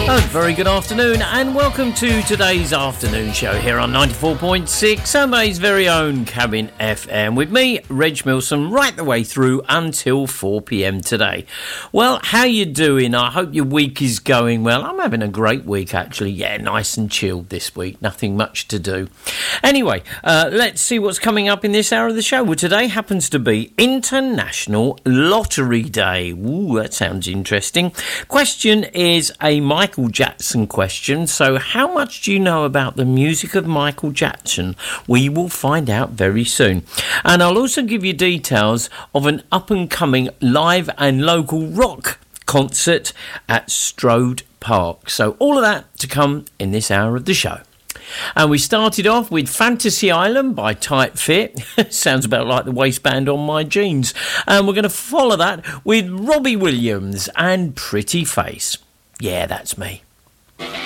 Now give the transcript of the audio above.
Oh, very good afternoon and welcome to today's afternoon show here on 94.6, Sunday's very own Cabin FM with me, Reg Milsom, right the way through until 4pm today. Well, how you doing? I hope your week is going well. I'm having a great week actually. Yeah, nice and chilled this week. Nothing much to do. Anyway, let's see what's coming up in this hour of the show. Well, today happens to be International Lottery Day. Ooh, that sounds interesting. Question is a Michael Jackson question. So how much do you know about the music of Michael Jackson? We will find out very soon. And I'll also give you details of an up-and-coming live and local rock concert at Strode Park. So all of that to come in this hour of the show. And we started off with Fantasy Island by Tight Fit. Sounds about like the waistband on my jeans. And we're going to follow that with Robbie Williams and Pretty Face. Yeah, that's me.